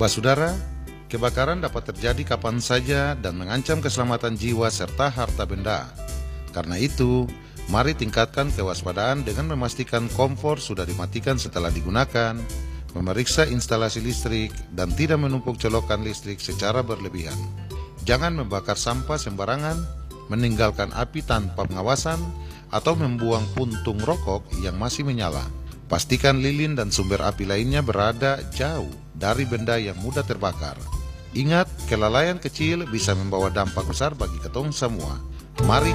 Basudara, kebakaran dapat terjadi kapan saja dan mengancam keselamatan jiwa serta harta benda. Karena itu, mari tingkatkan kewaspadaan dengan memastikan kompor sudah dimatikan setelah digunakan, memeriksa instalasi listrik, dan tidak menumpuk colokan listrik secara berlebihan. Jangan membakar sampah sembarangan, meninggalkan api tanpa pengawasan, atau membuang puntung rokok yang masih menyala. Pastikan lilin dan sumber api lainnya berada jauh dari benda yang mudah terbakar. Ingat, kelalaian kecil bisa membawa dampak besar bagi ketong semua. Mari